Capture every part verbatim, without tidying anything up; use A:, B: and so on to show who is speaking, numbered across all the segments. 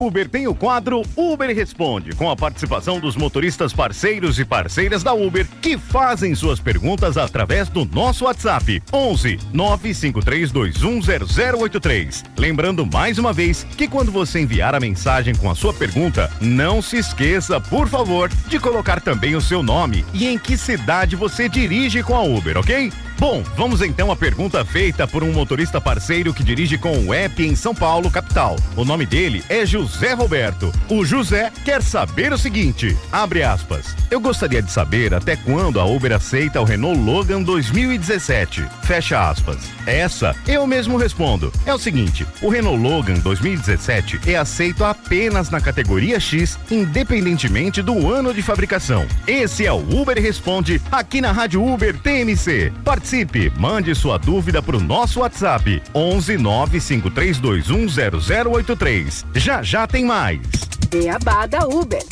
A: Uber tem o quadro Uber Responde, com a participação dos motoristas parceiros e parceiras da Uber que fazem suas perguntas através do nosso WhatsApp onze nove cinco três dois um zero zero oito três. Lembrando mais uma vez que quando você enviar a mensagem com a sua pergunta, não se esqueça, por favor, de colocar também o seu nome e em que cidade você dirige com a Uber, ok? Bom, vamos então à pergunta feita por um motorista parceiro que dirige com o app em São Paulo, capital. O nome dele é José Roberto. O José quer saber o seguinte, abre aspas, eu gostaria de saber até quando a Uber aceita o Renault Logan dois mil e dezessete, fecha aspas. Essa eu mesmo respondo. É o seguinte, o Renault Logan dois mil e dezessete é aceito apenas na categoria X, independentemente do ano de fabricação. Esse é o Uber Responde, aqui na Rádio Uber T M C. Participe, mande sua dúvida para o nosso WhatsApp onze nove cinco três dois um zero zero oito três. Já já tem mais.
B: Beabá da Uber.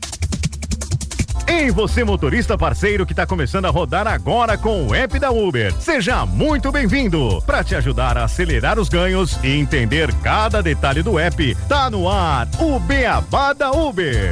A: Ei, você motorista parceiro que está começando a rodar agora com o app da Uber. Seja muito bem-vindo. Para te ajudar a acelerar os ganhos e entender cada detalhe do app, tá no ar o Beabá da Uber.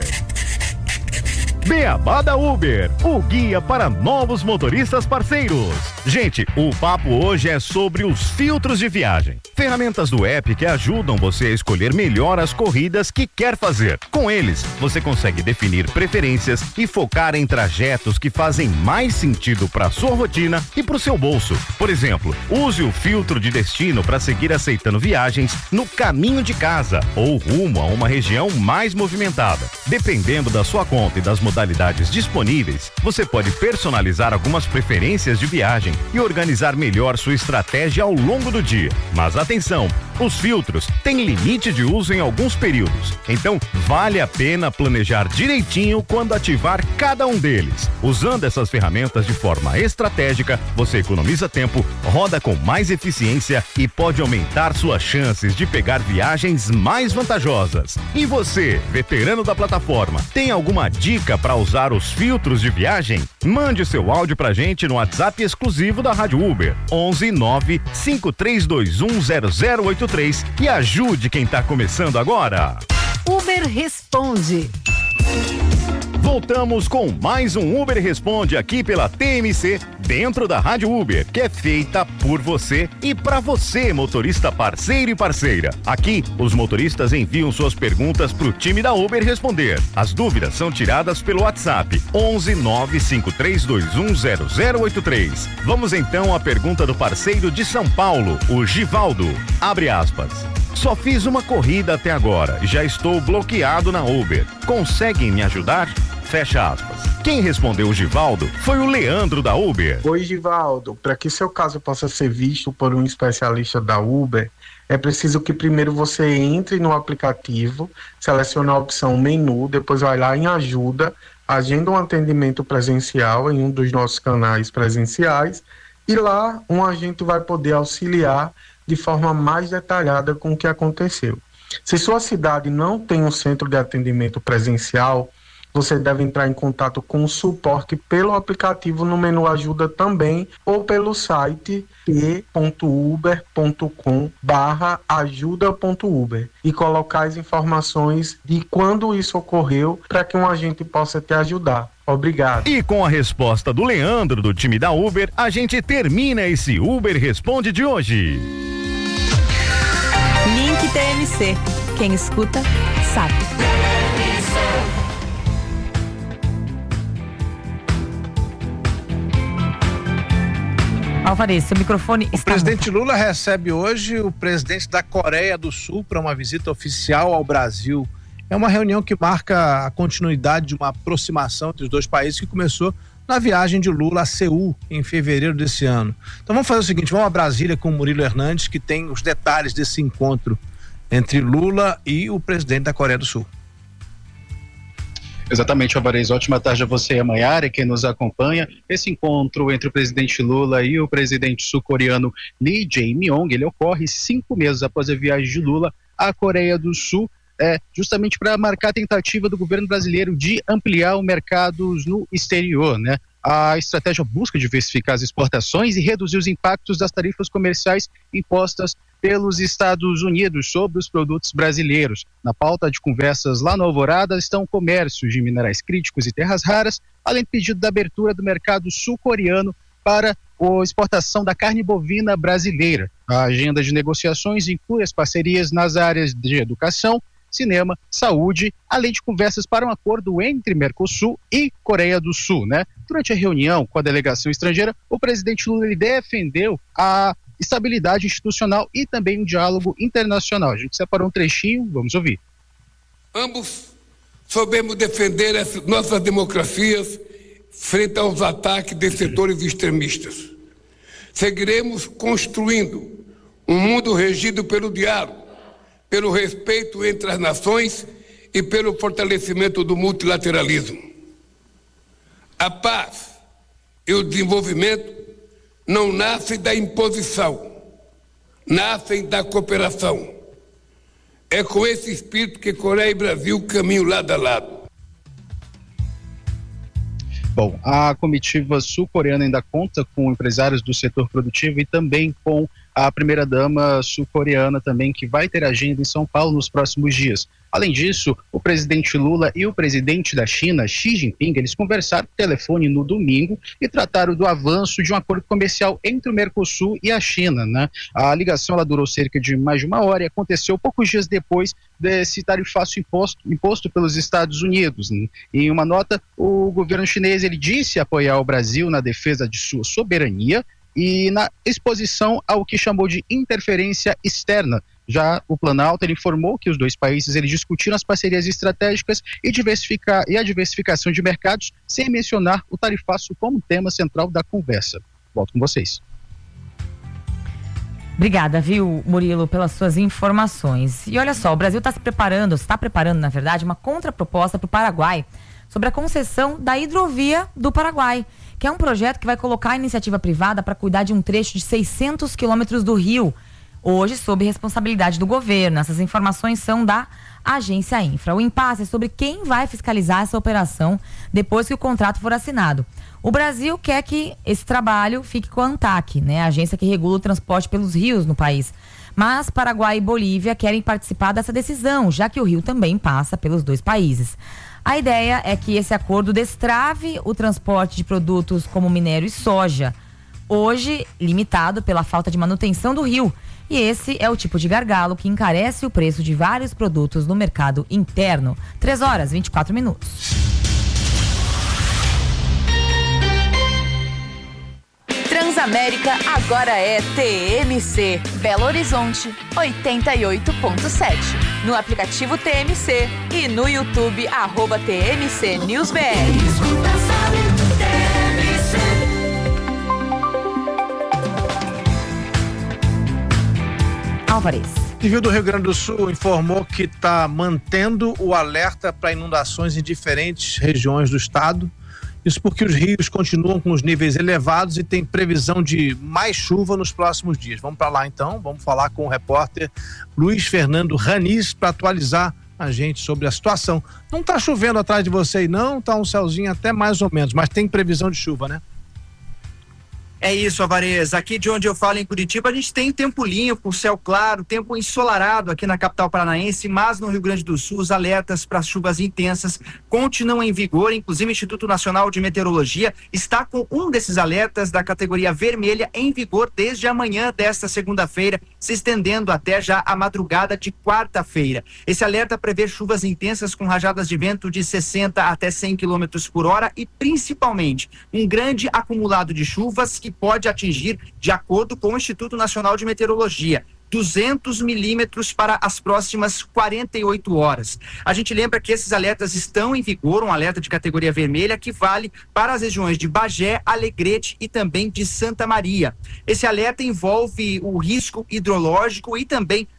A: Beabá da Uber, o guia para novos motoristas parceiros. Gente, o papo hoje é sobre os filtros de viagem. Ferramentas do app que ajudam você a escolher melhor as corridas que quer fazer. Com eles, você consegue definir preferências e focar em trajetos que fazem mais sentido para sua rotina e para o seu bolso. Por exemplo, use o filtro de destino para seguir aceitando viagens no caminho de casa ou rumo a uma região mais movimentada. Dependendo da sua conta e das modalidades disponíveis, você pode personalizar algumas preferências de viagem e organizar melhor sua estratégia ao longo do dia. Mas atenção, os filtros têm limite de uso em alguns períodos, então vale a pena planejar direitinho quando ativar cada um deles. Usando essas ferramentas de forma estratégica, você economiza tempo, roda com mais eficiência e pode aumentar suas chances de pegar viagens mais vantajosas. E você, veterano da plataforma, tem alguma dica para usar os filtros de viagem? Mande seu áudio pra gente no WhatsApp exclusivo da Rádio Uber, onze nove cinco três dois um zero zero oito três e ajude quem tá começando agora.
B: Uber Responde.
A: Voltamos com mais um Uber Responde aqui pela T M C, dentro da Rádio Uber, que é feita por você e para você, motorista parceiro e parceira. Aqui, os motoristas enviam suas perguntas para o time da Uber responder. As dúvidas são tiradas pelo WhatsApp, onze nove cinco três dois um zero zero oito três. Vamos então à pergunta do parceiro de São Paulo, o Givaldo. Abre aspas. Só fiz uma corrida até agora e já estou bloqueado na Uber. Conseguem me ajudar? Fecha aspas. Quem respondeu o Givaldo foi o Leandro da Uber.
C: Oi, Givaldo. Para que seu caso possa ser visto por um especialista da Uber, é preciso que primeiro você entre no aplicativo, selecione a opção menu, depois vai lá em ajuda, agenda um atendimento presencial em um dos nossos canais presenciais e lá um agente vai poder auxiliar de forma mais detalhada com o que aconteceu. Se sua cidade não tem um centro de atendimento presencial, você deve entrar em contato com o suporte pelo aplicativo no menu ajuda também ou pelo site p ponto uber ponto com barra ajuda ponto uber e colocar as informações de quando isso ocorreu para que um agente possa te ajudar. Obrigado.
A: E com a resposta do Leandro do time da Uber, a gente termina esse Uber Responde de hoje.
B: Link T M C. Quem escuta, sabe. Alvarez, seu microfone está...
D: O presidente Lula recebe hoje o presidente da Coreia do Sul para uma visita oficial ao Brasil. É uma reunião que marca a continuidade de uma aproximação entre os dois países que começou na viagem de Lula a Seul em fevereiro desse ano. Então vamos fazer o seguinte, vamos a Brasília com o Murilo Hernandes, que tem os detalhes desse encontro entre Lula e o presidente da Coreia do Sul.
E: Exatamente, Alvarez. Ótima tarde a você e a Maiara, quem nos acompanha. Esse encontro entre o presidente Lula e o presidente sul-coreano Lee Jae-myung, ele ocorre cinco meses após a viagem de Lula à Coreia do Sul, é, justamente para marcar a tentativa do governo brasileiro de ampliar o mercado no exterior, né? A estratégia busca diversificar as exportações e reduzir os impactos das tarifas comerciais impostas pelos Estados Unidos sobre os produtos brasileiros. Na pauta de conversas lá na Alvorada estão comércios de minerais críticos e terras raras, além do pedido da abertura do mercado sul-coreano para a exportação da carne bovina brasileira. A agenda de negociações inclui as parcerias nas áreas de educação, cinema, saúde, além de conversas para um acordo entre Mercosul e Coreia do Sul, né? Durante a reunião com a delegação estrangeira, o presidente Lula ele defendeu a estabilidade institucional e também um diálogo internacional. A gente separou um trechinho, vamos ouvir.
F: Ambos soubemos defender as nossas democracias frente aos ataques de setores extremistas. Seguiremos construindo um mundo regido pelo diálogo, pelo respeito entre as nações e pelo fortalecimento do multilateralismo. A paz e o desenvolvimento não nascem da imposição, nascem da cooperação. É com esse espírito que Coreia e Brasil caminham lado a lado.
E: Bom, a comitiva sul-coreana ainda conta com empresários do setor produtivo e também com a primeira-dama sul-coreana também, que vai ter agenda em São Paulo nos próximos dias. Além disso, o presidente Lula e o presidente da China, Xi Jinping, eles conversaram por telefone no domingo e trataram do avanço de um acordo comercial entre o Mercosul e a China, né? A ligação ela durou cerca de mais de uma hora e aconteceu poucos dias depois desse tarifaço imposto, imposto pelos Estados Unidos, né? Em uma nota, o governo chinês ele disse apoiar o Brasil na defesa de sua soberania e na exposição ao que chamou de interferência externa. Já o Planalto ele informou que os dois países eles discutiram as parcerias estratégicas e, diversificar, e a diversificação de mercados, sem mencionar o tarifaço como tema central da conversa. Volto com vocês.
B: Obrigada, viu, Murilo, pelas suas informações. E olha só, o Brasil está se preparando, está preparando, na verdade, uma contraproposta para o Paraguai sobre a concessão da hidrovia do Paraguai, que é um projeto que vai colocar a iniciativa privada para cuidar de um trecho de seiscentos quilômetros do rio, hoje sob responsabilidade do governo. Essas informações são da Agência Infra. O impasse é sobre quem vai fiscalizar essa operação depois que o contrato for assinado. O Brasil quer que esse trabalho fique com a ANTAQ, né, a agência que regula o transporte pelos rios no país. Mas Paraguai e Bolívia querem participar dessa decisão, já que o rio também passa pelos dois países. A ideia é que esse acordo destrave o transporte de produtos como minério e soja, hoje limitado pela falta de manutenção do rio. E esse é o tipo de gargalo que encarece o preço de vários produtos no mercado interno. três horas e vinte e quatro minutos.
G: Transamérica agora é T M C, Belo Horizonte, oitenta e oito ponto sete. No aplicativo T M C e no YouTube, arroba T M C News B R.
B: Álvares.
D: O Civil do Rio Grande do Sul informou que está mantendo o alerta para inundações em diferentes regiões do estado. Isso porque os rios continuam com os níveis elevados e tem previsão de mais chuva nos próximos dias. Vamos para lá então, vamos falar com o repórter Luiz Fernando Raniz para atualizar a gente sobre a situação. Não está chovendo atrás de você aí não, está um céuzinho até mais ou menos, mas tem previsão de chuva, né?
H: É isso, Alvarez. Aqui de onde eu falo, em Curitiba, a gente tem tempo limpo, céu claro, tempo ensolarado aqui na capital paranaense, mas no Rio Grande do Sul os alertas para chuvas intensas continuam em vigor. Inclusive o Instituto Nacional de Meteorologia está com um desses alertas da categoria vermelha em vigor desde amanhã desta segunda-feira, se estendendo até já a madrugada de quarta-feira. Esse alerta prevê chuvas intensas com rajadas de vento de sessenta até cem quilômetros por hora e principalmente um grande acumulado de chuvas que pode atingir, de acordo com o Instituto Nacional de Meteorologia, duzentos milímetros para as próximas quarenta e oito horas. A gente lembra que esses alertas estão em vigor, um alerta de categoria vermelha que vale para as regiões de Bagé, Alegrete e também de Santa Maria. Esse alerta envolve o risco hidrológico e também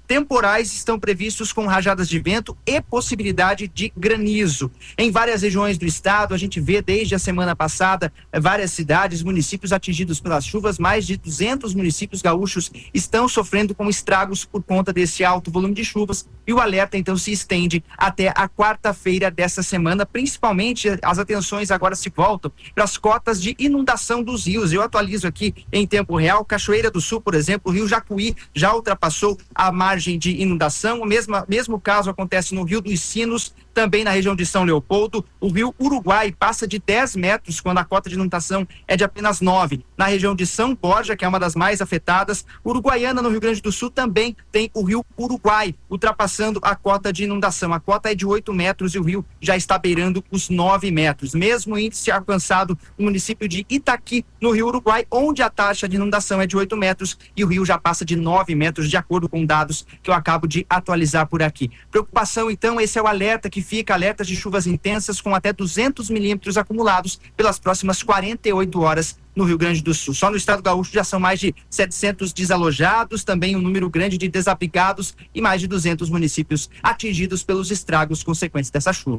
H: temporais estão previstos com rajadas de vento e possibilidade de granizo. Em várias regiões do estado, a gente vê desde a semana passada várias cidades, municípios atingidos pelas chuvas. Mais de duzentos municípios gaúchos estão sofrendo com estragos por conta desse alto volume de chuvas, e o alerta então se estende até a quarta-feira desta semana. Principalmente as atenções agora se voltam para as cotas de inundação dos rios. Eu atualizo aqui em tempo real. Cachoeira do Sul, por exemplo, o rio Jacuí já ultrapassou a margem de inundação. O mesmo, mesmo caso acontece no Rio dos Sinos, também na região de São Leopoldo. O rio Uruguai passa de dez metros quando a cota de inundação é de apenas nove. Na região de São Borja, que é uma das mais afetadas, Uruguaiana, no Rio Grande do Sul, também tem o rio Uruguai, ultrapassando a cota de inundação. A cota é de oito metros e o rio já está beirando os nove metros. Mesmo índice alcançado no município de Itaqui, no rio Uruguai, onde a taxa de inundação é de oito metros e o rio já passa de nove metros, de acordo com dados que eu acabo de atualizar por aqui. Preocupação, então, esse é o alerta que fica, alertas de chuvas intensas com até duzentos milímetros acumulados pelas próximas quarenta e oito horas no Rio Grande do Sul. Só no estado gaúcho já são mais de setecentos desalojados, também um número grande de desabrigados e mais de duzentos municípios atingidos pelos estragos consequentes dessa chuva.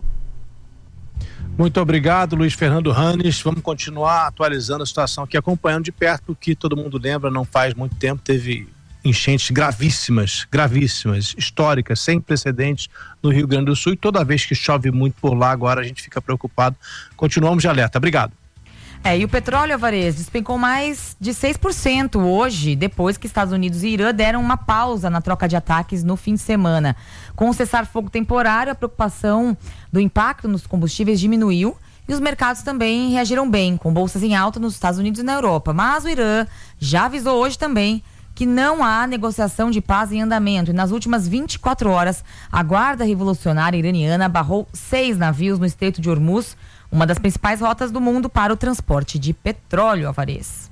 D: Muito obrigado, Luiz Fernando Hannes. Vamos continuar atualizando a situação aqui, acompanhando de perto, o que todo mundo lembra, não faz muito tempo, teve enchentes gravíssimas, gravíssimas, históricas, sem precedentes no Rio Grande do Sul, e toda vez que chove muito por lá, agora a gente fica preocupado. Continuamos de alerta. Obrigado.
B: É, e o petróleo, Alvarez, despencou mais de seis por cento hoje, depois que Estados Unidos e Irã deram uma pausa na troca de ataques no fim de semana. Com o cessar-fogo temporário, a preocupação do impacto nos combustíveis diminuiu e os mercados também reagiram bem, com bolsas em alta nos Estados Unidos e na Europa. Mas o Irã já avisou hoje também que não há negociação de paz em andamento. E nas últimas vinte e quatro horas, a Guarda Revolucionária Iraniana barrou seis navios no Estreito de Hormuz, uma das principais rotas do mundo para o transporte de petróleo, Alvarez.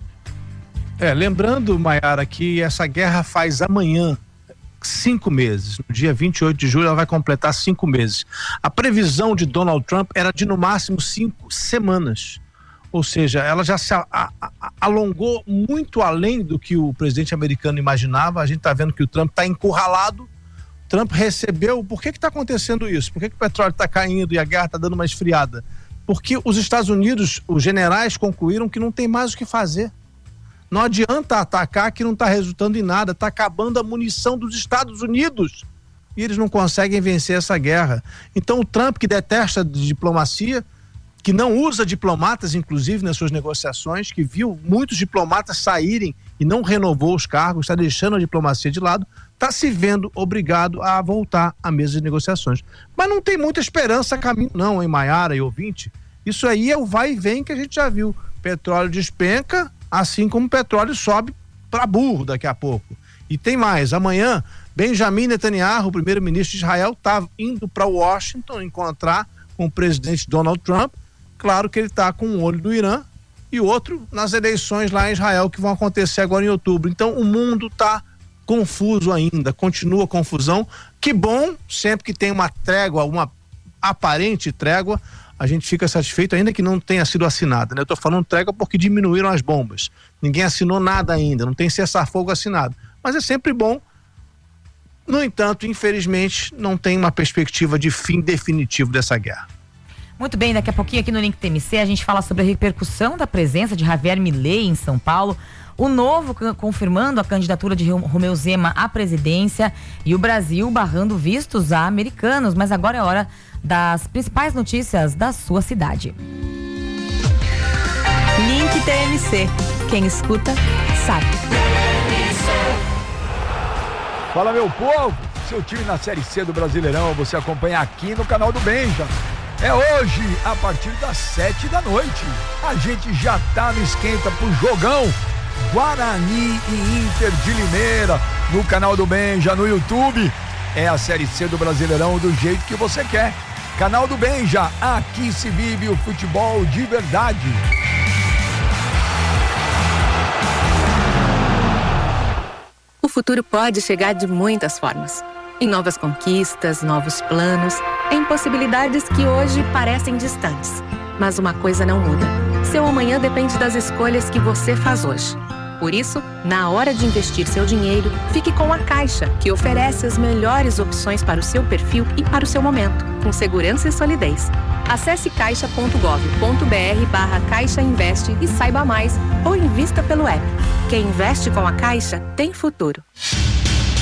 D: É, lembrando, Maiara, que essa guerra faz amanhã cinco meses. No dia vinte e oito de julho ela vai completar cinco meses. A previsão de Donald Trump era de no máximo cinco semanas. Ou seja, ela já se a, a, a, alongou muito além do que o presidente americano imaginava. A gente está vendo que o Trump está encurralado. Trump recebeu... Por que está acontecendo isso? Por que, que o petróleo está caindo e a guerra está dando uma esfriada? Porque os Estados Unidos, os generais concluíram que não tem mais o que fazer. Não adianta atacar que não está resultando em nada. Está acabando a munição dos Estados Unidos. E eles não conseguem vencer essa guerra. Então o Trump, que detesta diplomacia, que não usa diplomatas, inclusive, nas suas negociações, que viu muitos diplomatas saírem e não renovou os cargos, está deixando a diplomacia de lado, está se vendo obrigado a voltar à mesa de negociações. Mas não tem muita esperança a caminho não, hein, Maiara e ouvinte? Isso aí é o vai e vem que a gente já viu. Petróleo despenca, assim como o petróleo sobe para burro daqui a pouco. E tem mais, amanhã, Benjamin Netanyahu, o primeiro-ministro de Israel, está indo para Washington encontrar com o presidente Donald Trump. Claro que ele está com um olho do Irã e outro nas eleições lá em Israel que vão acontecer agora em outubro. Então o mundo está confuso ainda, continua confusão. Que bom, sempre que tem uma trégua, uma aparente trégua, a gente fica satisfeito, ainda que não tenha sido assinada, né? Eu estou falando trégua porque diminuíram as bombas. Ninguém assinou nada ainda, não tem cessar-fogo assinado. Mas é sempre bom. No entanto, infelizmente, não tem uma perspectiva de fim definitivo dessa guerra.
B: Muito bem, daqui a pouquinho aqui no Link T M C a gente fala sobre a repercussão da presença de Javier Milei em São Paulo, o Novo confirmando a candidatura de Romeu Zema à presidência e o Brasil barrando vistos a americanos. Mas agora é hora das principais notícias da sua cidade.
G: Link T M C. Quem escuta, sabe.
I: Fala, meu povo! Seu time na Série C do Brasileirão você acompanha aqui no canal do Benja. É hoje, a partir das sete da noite. A gente já tá no esquenta pro jogão Guarani e Inter de Limeira, no canal do Benja, no YouTube. É a Série C do Brasileirão do jeito que você quer. Canal do Benja, aqui se vive o futebol de verdade.
J: O futuro pode chegar de muitas formas. Em novas conquistas, novos planos, em possibilidades que hoje parecem distantes. Mas uma coisa não muda. Seu amanhã depende das escolhas que você faz hoje. Por isso, na hora de investir seu dinheiro, fique com a Caixa, que oferece as melhores opções para o seu perfil e para o seu momento, com segurança e solidez. Acesse caixa ponto gov ponto br barra Caixa Investe e saiba mais, ou invista pelo app. Quem investe com a Caixa tem futuro.